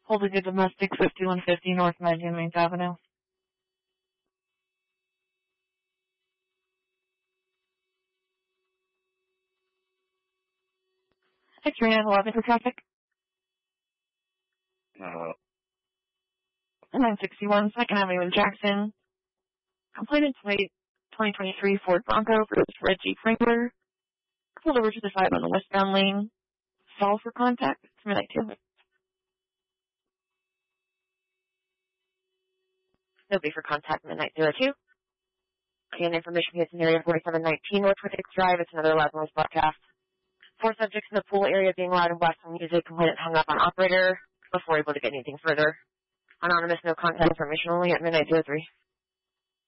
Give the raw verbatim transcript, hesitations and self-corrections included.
Holding a domestic fifty-one fifty North nineteen Main Avenue. X-ray nine eleven for traffic. Uh, nine sixty-one Second Avenue in Jackson. Complainant's weight twenty twenty-three Ford Bronco versus Red Jeep Wrangler. Pulled over to the side on the westbound lane. Stall for contact. It's midnight two. Nobody for contact midnight zero two. Again, information is in area forty-seven nineteen North Twenty-Sixth Drive. It's another loud noise broadcast. Four subjects in the pool area being loud and blasting music. Complainant hung up on operator before able to get anything further. Anonymous, no contact information only at midnight zero three.